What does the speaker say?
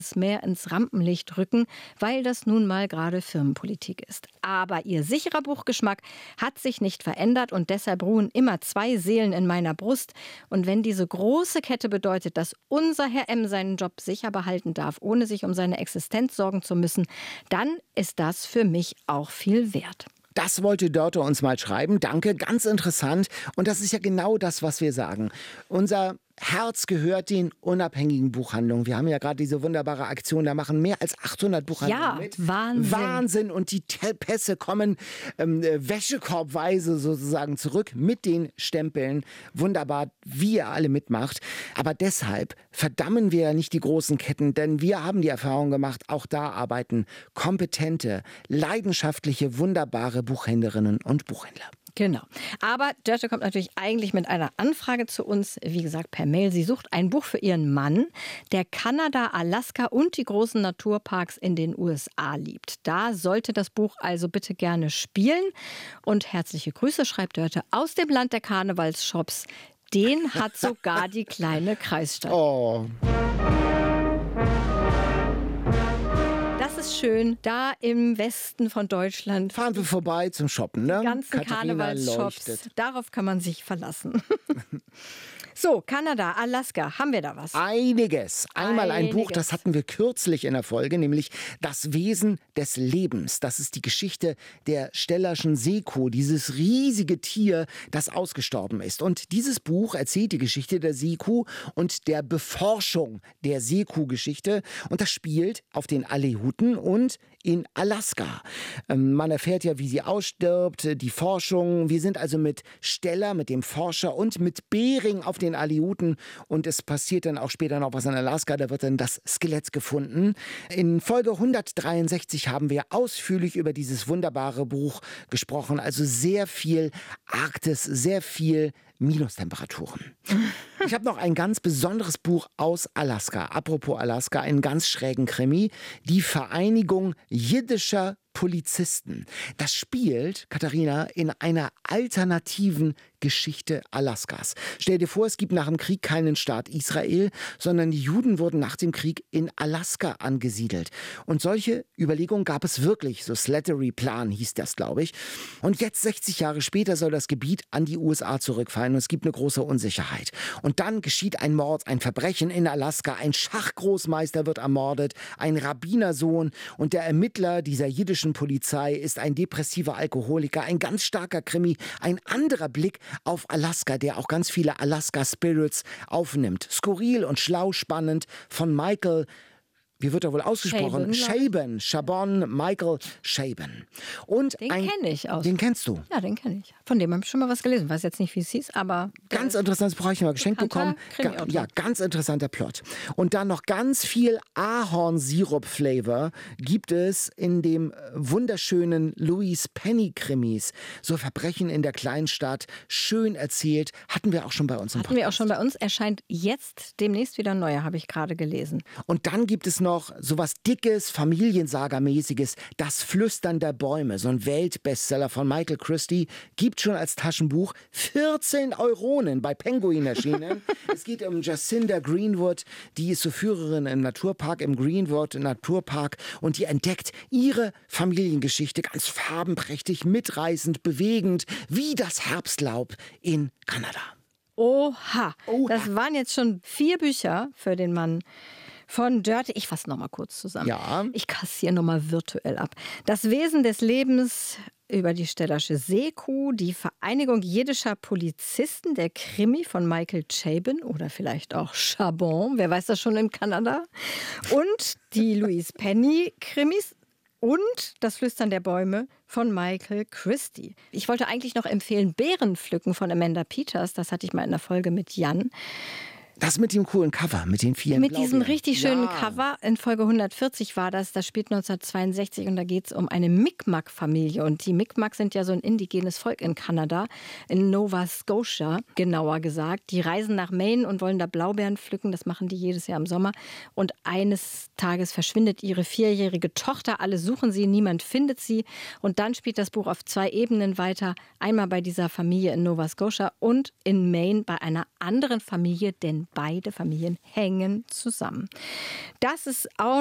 mehr ins Rampenlicht rücken, weil das nun mal gerade Firmenpolitik ist. Aber ihr sicherer Buchgeschmack hat sich nicht verändert und deshalb ruhen immer 2 Seelen in meiner Brust. Und wenn diese große Kette bedeutet, dass unser Herr M. seinen Job sicher behalten darf, ohne sich um seine Existenz sorgen zu müssen, dann ist das für mich auch viel wert. Das wollte Dörte uns mal schreiben. Danke, ganz interessant. Und das ist ja genau das, was wir sagen. Unser Herz gehört den unabhängigen Buchhandlungen. Wir haben ja gerade diese wunderbare Aktion, da machen mehr als 800 Buchhandlungen mit. Wahnsinn. Und die Pässe kommen wäschekorbweise sozusagen zurück mit den Stempeln. Wunderbar, wie ihr alle mitmacht. Aber deshalb verdammen wir ja nicht die großen Ketten, denn wir haben die Erfahrung gemacht, auch da arbeiten kompetente, leidenschaftliche, wunderbare Buchhändlerinnen und Buchhändler. Genau. Aber Dörte kommt natürlich eigentlich mit einer Anfrage zu uns, wie gesagt per Mail. Sie sucht ein Buch für ihren Mann, der Kanada, Alaska und die großen Naturparks in den USA liebt. Da sollte das Buch also bitte gerne spielen. Und herzliche Grüße, schreibt Dörte, aus dem Land der Karnevalsshops. Den hat sogar die kleine Kreisstadt. Oh. Das ist schön, da im Westen von Deutschland. Fahren wir vorbei zum Shoppen, ne? Die ganzen Karnevalsshops, darauf kann man sich verlassen. So, Kanada, Alaska, haben wir da was? Einiges. Einmal ein Buch, das hatten wir kürzlich in der Folge, nämlich Das Wesen des Lebens. Das ist die Geschichte der Stellerschen Seekuh, dieses riesige Tier, das ausgestorben ist. Und dieses Buch erzählt die Geschichte der Seekuh und der Beforschung der Seekuh-Geschichte. Und das spielt auf den Aleuten und in Alaska. Man erfährt ja, wie sie ausstirbt, die Forschung. Wir sind also mit Steller, mit dem Forscher und mit Bering auf den Aleuten. Und es passiert dann auch später noch was in Alaska. Da wird dann das Skelett gefunden. In Folge 163 haben wir ausführlich über dieses wunderbare Buch gesprochen. Also sehr viel Arktis, sehr viel Minustemperaturen. Ich habe noch ein ganz besonderes Buch aus Alaska. Apropos Alaska, einen ganz schrägen Krimi. Die Vereinigung jiddischer Polizisten. Das spielt, Katharina, in einer alternativen Geschichte Alaskas. Stell dir vor, es gibt nach dem Krieg keinen Staat Israel, sondern die Juden wurden nach dem Krieg in Alaska angesiedelt. Und solche Überlegungen gab es wirklich. So Slattery Plan hieß das, glaube ich. Und jetzt, 60 Jahre später, soll das Gebiet an die USA zurückfallen und es gibt eine große Unsicherheit. Und dann geschieht ein Mord, ein Verbrechen in Alaska. Ein Schachgroßmeister wird ermordet, ein Rabbinersohn und der Ermittler dieser jiddischen Polizei ist ein depressiver Alkoholiker, ein ganz starker Krimi, ein anderer Blick auf Alaska, der auch ganz viele Alaska Spirits aufnimmt. Skurril und schlau spannend von Michael, wie wird er wohl ausgesprochen? Chabon, Michael Chabon. Und den kenne ich aus. Den kennst du? Ja, den kenne ich. Von dem habe ich schon mal was gelesen. Weiß jetzt nicht, wie es hieß, aber... Ganz interessantes Buch habe ich mal geschenkt bekommen. Ja, ganz interessanter Plot. Und dann noch ganz viel Ahornsirup-Flavor gibt es in dem wunderschönen Louise Penny-Krimis. So Verbrechen in der Kleinstadt, schön erzählt. Hatten wir auch schon bei uns im Podcast. Hatten wir auch schon bei uns. Erscheint jetzt demnächst wieder ein neuer, habe ich gerade gelesen. Und dann gibt es noch sowas Dickes, Familiensaga-mäßiges, Das Flüstern der Bäume, so ein Weltbestseller von Michael Christie, gibt schon als Taschenbuch 14 Euronen bei Penguin erschienen. Es geht um Jacinda Greenwood, die ist so Führerin im Naturpark, im Greenwood Naturpark und die entdeckt ihre Familiengeschichte ganz farbenprächtig, mitreißend, bewegend, wie das Herbstlaub in Kanada. Oha, das waren jetzt schon 4 Bücher für den Mann von Dörte. Ich fasse noch mal kurz zusammen. Ja. Ich kassiere noch mal virtuell ab. Das Wesen des Lebens über die Stellersche Seekuh, die Vereinigung jiddischer Polizisten, der Krimi von Michael Chabon oder vielleicht auch Chabon, wer weiß das schon in Kanada, und die Louise Penny Krimis und Das Flüstern der Bäume von Michael Christie. Ich wollte eigentlich noch empfehlen Beerenpflücken von Amanda Peters, das hatte ich mal in der Folge mit Jan. Das mit dem coolen Cover, mit den vielen Mit diesem richtig schönen Cover. In Folge 140 war das. Das spielt 1962 und da geht es um eine Mi'kmaq-Familie. Und die Mi'kmaq sind ja so ein indigenes Volk in Kanada, in Nova Scotia genauer gesagt. Die reisen nach Maine und wollen da Blaubeeren pflücken. Das machen die jedes Jahr im Sommer. Und eines Tages verschwindet ihre 4-jährige Tochter. Alle suchen sie, niemand findet sie. Und dann spielt das Buch auf 2 Ebenen weiter. Einmal bei dieser Familie in Nova Scotia und in Maine bei einer anderen Familie, denn beide Familien hängen zusammen. Das ist auch